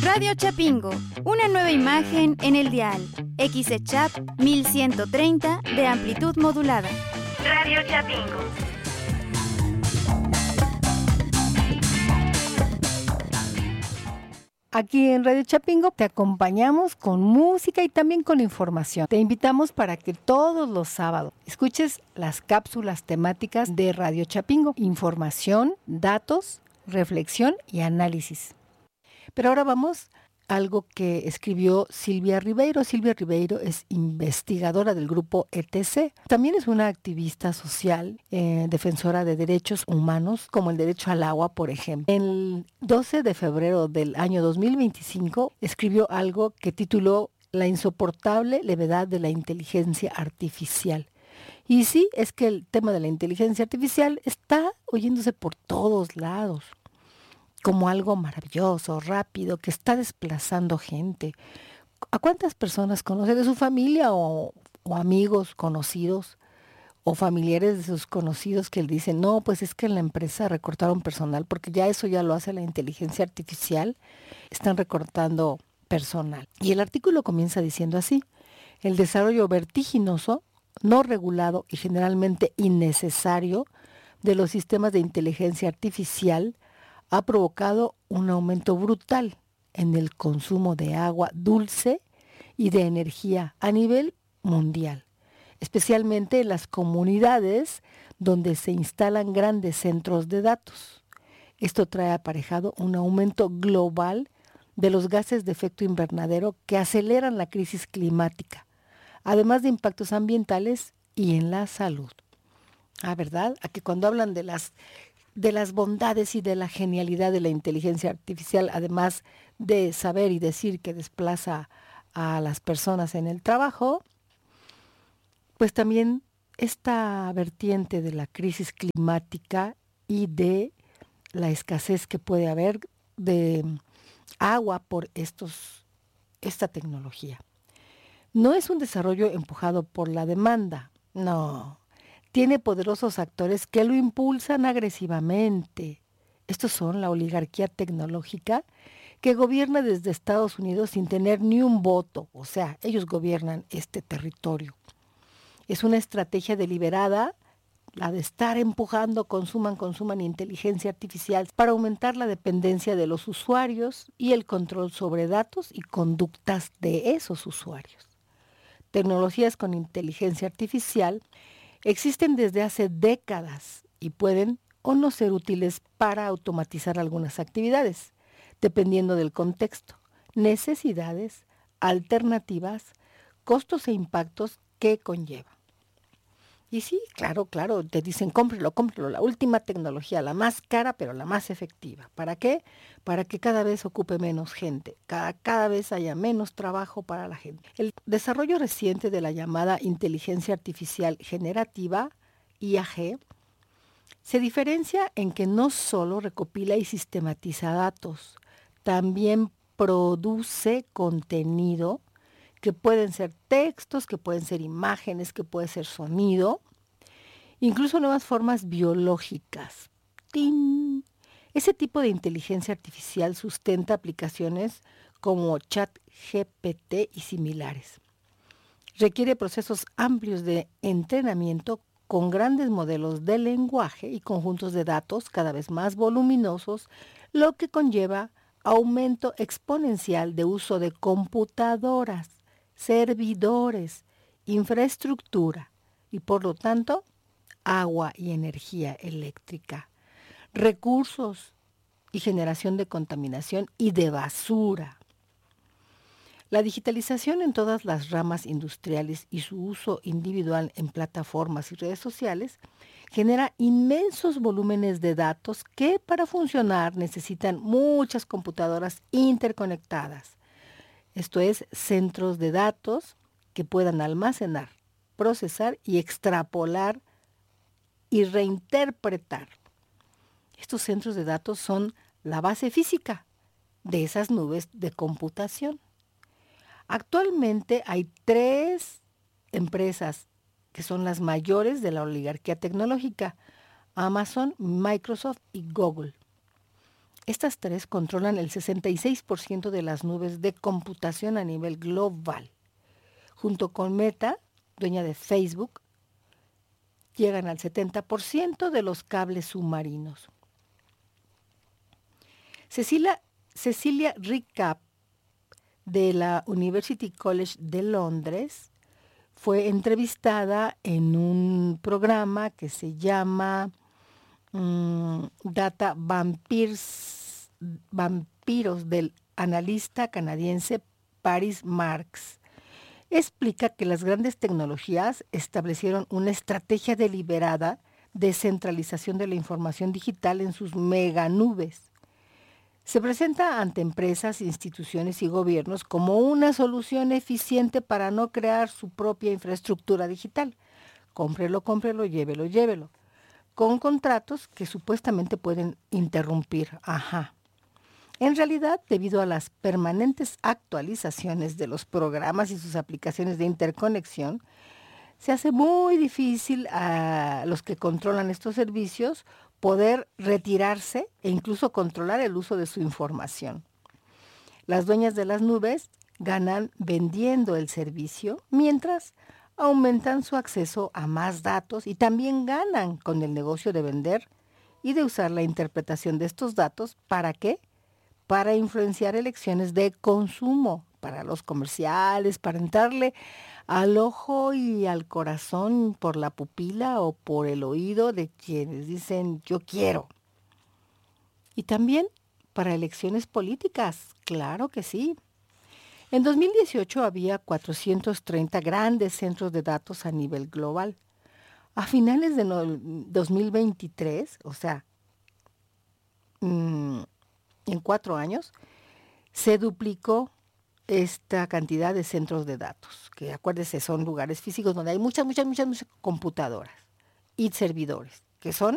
Radio Chapingo, una nueva imagen en el dial. XECHAP 1130 de amplitud modulada. Radio Chapingo. Aquí en Radio Chapingo te acompañamos con música y también con información. Te invitamos para que todos los sábados escuches las cápsulas temáticas de Radio Chapingo. Información, datos, reflexión y análisis. Pero ahora vamos a algo que escribió Silvia Ribeiro. Silvia Ribeiro es investigadora del grupo ETC. También es una activista social, defensora de derechos humanos, como el derecho al agua, por ejemplo. El 12 de febrero del año 2025 escribió algo que tituló La insoportable levedad de la inteligencia artificial. Y sí, es que el tema de la inteligencia artificial está oyéndose por todos lados, como algo maravilloso, rápido, que está desplazando gente. ¿A cuántas personas conoce de su familia o amigos conocidos o familiares de sus conocidos que le dicen, no, pues es que en la empresa recortaron personal, porque ya eso ya lo hace la inteligencia artificial, están recortando personal? Y el artículo comienza diciendo así: el desarrollo vertiginoso, no regulado y generalmente innecesario de los sistemas de inteligencia artificial ha provocado un aumento brutal en el consumo de agua dulce y de energía a nivel mundial, especialmente en las comunidades donde se instalan grandes centros de datos. Esto trae aparejado un aumento global de los gases de efecto invernadero que aceleran la crisis climática, además de impactos ambientales y en la salud. ¿Verdad? A que cuando hablan de las bondades y de la genialidad de la inteligencia artificial, además de saber y decir que desplaza a las personas en el trabajo, pues también esta vertiente de la crisis climática y de la escasez que puede haber de agua por esta tecnología. No es un desarrollo empujado por la demanda, no. Tiene poderosos actores que lo impulsan agresivamente. Estos son la oligarquía tecnológica que gobierna desde Estados Unidos sin tener ni un voto. O sea, ellos gobiernan este territorio. Es una estrategia deliberada, la de estar empujando, consuman inteligencia artificial para aumentar la dependencia de los usuarios y el control sobre datos y conductas de esos usuarios. Tecnologías con inteligencia artificial existen desde hace décadas y pueden o no ser útiles para automatizar algunas actividades, dependiendo del contexto, necesidades, alternativas, costos e impactos que conlleva. Y sí, claro, te dicen cómprelo, la última tecnología, la más cara pero la más efectiva. ¿Para qué? Para que cada vez ocupe menos gente, cada vez haya menos trabajo para la gente. El desarrollo reciente de la llamada inteligencia artificial generativa, IAG, se diferencia en que no solo recopila y sistematiza datos, también produce contenido, que pueden ser textos, que pueden ser imágenes, que puede ser sonido, incluso nuevas formas biológicas. ¡Tin! Ese tipo de inteligencia artificial sustenta aplicaciones como ChatGPT y similares. Requiere procesos amplios de entrenamiento con grandes modelos de lenguaje y conjuntos de datos cada vez más voluminosos, lo que conlleva aumento exponencial de uso de computadoras, servidores, infraestructura y por lo tanto agua y energía eléctrica, recursos y generación de contaminación y de basura. La digitalización en todas las ramas industriales y su uso individual en plataformas y redes sociales genera inmensos volúmenes de datos que para funcionar necesitan muchas computadoras interconectadas. Esto es, centros de datos que puedan almacenar, procesar y extrapolar y reinterpretar. Estos centros de datos son la base física de esas nubes de computación. Actualmente hay 3 empresas que son las mayores de la oligarquía tecnológica: Amazon, Microsoft y Google. Estas tres controlan el 66% de las nubes de computación a nivel global. Junto con Meta, dueña de Facebook, llegan al 70% de los cables submarinos. Cecilia Recap, de la University College de Londres, fue entrevistada en un programa que se llama Data Vampiros del analista canadiense Paris Marx. Explica que las grandes tecnologías establecieron una estrategia deliberada de centralización de la información digital en sus meganubes. Se presenta ante empresas, instituciones y gobiernos como una solución eficiente para no crear su propia infraestructura digital. Cómprelo, llévelo, con contratos que supuestamente pueden interrumpir. En realidad, debido a las permanentes actualizaciones de los programas y sus aplicaciones de interconexión, se hace muy difícil a los que controlan estos servicios poder retirarse e incluso controlar el uso de su información. Las dueñas de las nubes ganan vendiendo el servicio, mientras aumentan su acceso a más datos y también ganan con el negocio de vender y de usar la interpretación de estos datos. ¿Para qué? Para influenciar elecciones de consumo, para los comerciales, para entrarle al ojo y al corazón por la pupila o por el oído de quienes dicen yo quiero. Y también para elecciones políticas, claro que sí. En 2018 había 430 grandes centros de datos a nivel global. A finales de 2023, o sea, en 4 años, se duplicó esta cantidad de centros de datos, que acuérdense son lugares físicos donde hay muchas computadoras y servidores, que son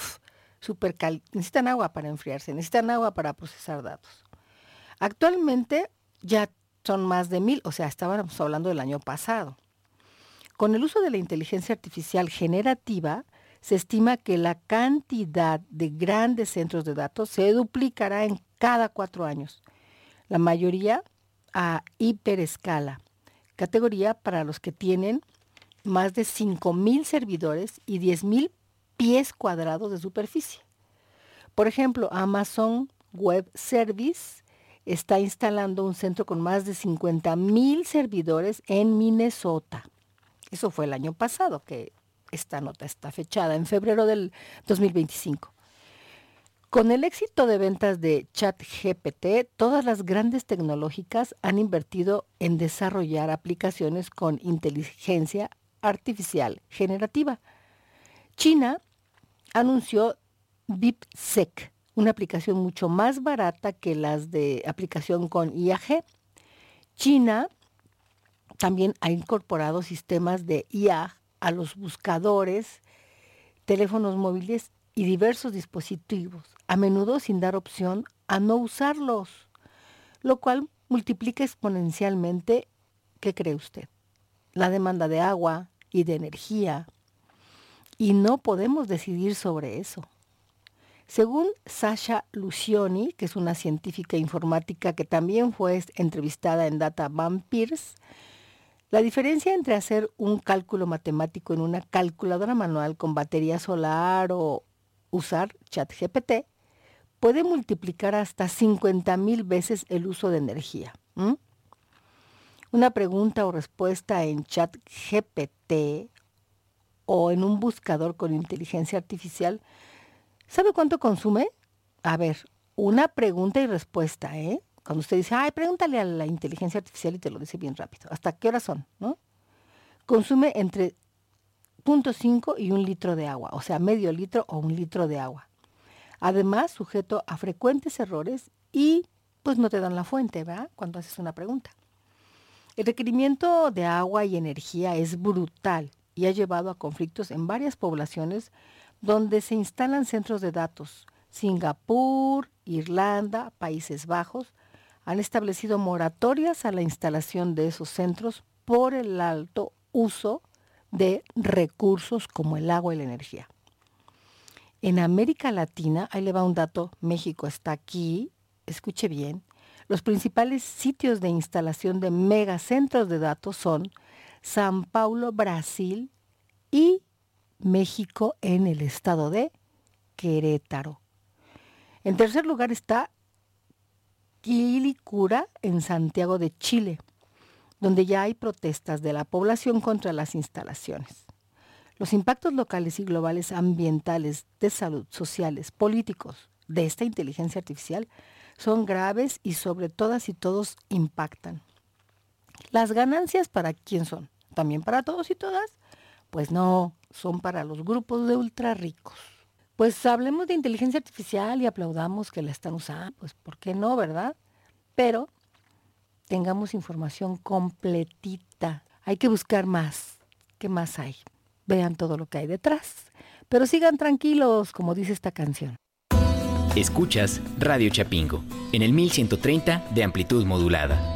necesitan agua para enfriarse, necesitan agua para procesar datos. Actualmente ya son más de 1,000, o sea, estábamos hablando del año pasado. Con el uso de la inteligencia artificial generativa, se estima que la cantidad de grandes centros de datos se duplicará en cada 4 años. La mayoría a hiperescala, categoría para los que tienen más de 5,000 servidores y 10,000 pies cuadrados de superficie. Por ejemplo, Amazon Web Service está instalando un centro con más de 50,000 servidores en Minnesota. Eso fue el año pasado, que esta nota está fechada en febrero del 2025. Con el éxito de ventas de ChatGPT, todas las grandes tecnológicas han invertido en desarrollar aplicaciones con inteligencia artificial generativa. China anunció DeepSeek, una aplicación mucho más barata que las de aplicación con IAG. China también ha incorporado sistemas de IA a los buscadores, teléfonos móviles y diversos dispositivos, a menudo sin dar opción a no usarlos, lo cual multiplica exponencialmente, ¿qué cree usted?, la demanda de agua y de energía, y no podemos decidir sobre eso. Según Sasha Lucioni, que es una científica informática que también fue entrevistada en Data Vampirs, la diferencia entre hacer un cálculo matemático en una calculadora manual con batería solar o usar ChatGPT puede multiplicar hasta 50,000 veces el uso de energía. Una pregunta o respuesta en ChatGPT o en un buscador con inteligencia artificial, ¿sabe cuánto consume? A ver, una pregunta y respuesta, Cuando usted dice, pregúntale a la inteligencia artificial y te lo dice bien rápido. ¿Hasta qué horas son? ¿No? Consume entre 0.5 y 1 litro de agua, o sea, medio litro o 1 litro de agua. Además, sujeto a frecuentes errores y pues no te dan la fuente, ¿verdad?, cuando haces una pregunta. El requerimiento de agua y energía es brutal y ha llevado a conflictos en varias poblaciones donde se instalan centros de datos. Singapur, Irlanda, Países Bajos han establecido moratorias a la instalación de esos centros por el alto uso de recursos como el agua y la energía. En América Latina, ahí le va un dato, México está aquí, escuche bien, los principales sitios de instalación de megacentros de datos son São Paulo, Brasil, y México en el estado de Querétaro. En tercer lugar está Quilicura en Santiago de Chile, donde ya hay protestas de la población contra las instalaciones. Los impactos locales y globales ambientales, de salud, sociales, políticos de esta inteligencia artificial son graves y sobre todas y todos impactan. ¿Las ganancias para quién son? ¿También para todos y todas? Pues no, son para los grupos de ultra ricos. Pues hablemos de inteligencia artificial y aplaudamos que la están usando, pues ¿por qué no, verdad? Pero tengamos información completita. Hay que buscar más. ¿Qué más hay? Vean todo lo que hay detrás. Pero sigan tranquilos, como dice esta canción. Escuchas Radio Chapingo en el 1130 de amplitud modulada.